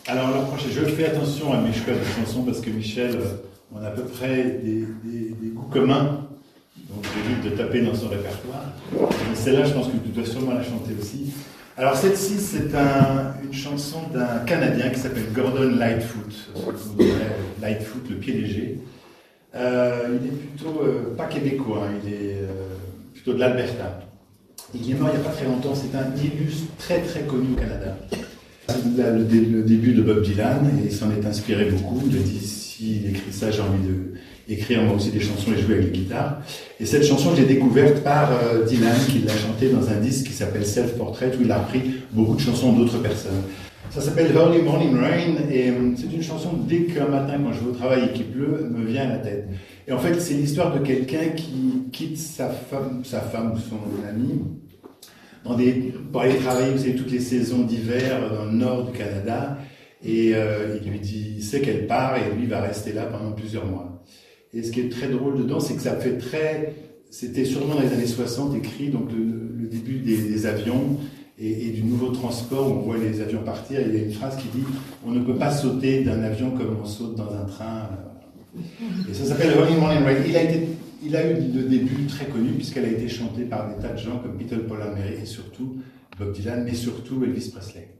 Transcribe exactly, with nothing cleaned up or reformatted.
Alors la prochaine, je fais attention à mes choix de chansons parce que Michel, euh, on a à peu près des, des, des goûts communs. Donc j'évite de taper dans son répertoire. Mais celle-là, je pense que tu dois sûrement la chanter aussi. Alors celle-ci, c'est un, une chanson d'un Canadien qui s'appelle Gordon Lightfoot. Lightfoot, le pied léger. Euh, il est plutôt, euh, pas québécois, hein, il est euh, plutôt de l'Alberta. Il est mort il n'y a pas très longtemps, c'est un illustre très très connu au Canada. Le, le, le début de Bob Dylan, et il s'en est inspiré beaucoup. Il a dit, s'il écrit ça, j'ai envie d'écrire moi aussi des chansons et jouer avec les guitares. Et cette chanson, je l'ai découverte par euh, Dylan, qui l'a chantée dans un disque qui s'appelle Self Portrait, où il a repris beaucoup de chansons d'autres personnes. Ça s'appelle Early Morning Rain, et euh, c'est une chanson, dès qu'un matin, quand je vais au travail et qu'il pleut, me vient à la tête. Et en fait, c'est l'histoire de quelqu'un qui quitte sa femme, sa femme ou son ami, dans des, pour aller travailler, vous savez, toutes les saisons d'hiver dans le nord du Canada, et euh, il lui dit, il sait qu'elle part, et lui va rester là pendant plusieurs mois. Et ce qui est très drôle dedans, c'est que ça fait très, c'était sûrement dans les années soixante écrit, donc le, le début des, des avions, et, et du nouveau transport, où on voit les avions partir, et il y a une phrase qui dit, on ne peut pas sauter d'un avion comme on saute dans un train. Et ça s'appelle Early Morning Rain. Il a été Il a eu le début très connu puisqu'elle a été chantée par des tas de gens comme Peter Paul et surtout Bob Dylan, mais surtout Elvis Presley.